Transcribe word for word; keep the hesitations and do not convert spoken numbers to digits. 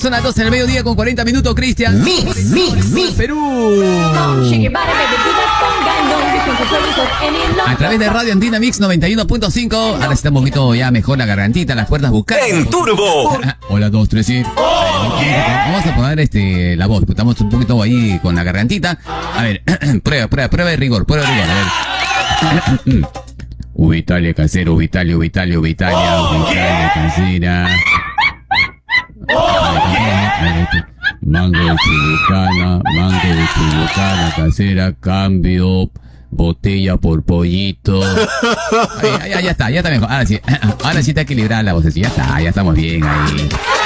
son las doce del mediodía con cuarenta minutos, Cristian. Mix, mix, mix. Perú. A través de Radio Andina Mix noventa y uno punto cinco. Ahora está un poquito ya mejor la gargantita, las cuerdas buscando. En Turbo. Hola, dos, tres, sí. Vamos a poner este la voz. Estamos un poquito ahí con la gargantita. A ver, prueba, prueba, prueba de rigor, prueba de rigor. A ver. Ubitalia casero, Ubitalia, Ubitalia, Ubitalia, Ubitalia casera. Mango de chulucana, mango de chulucana casera, cambio, botella por pollito. Ahí, ahí, ya está, ya está mejor. Ahora sí, ahora sí está equilibrada la voz. Ya está, ya estamos bien ahí.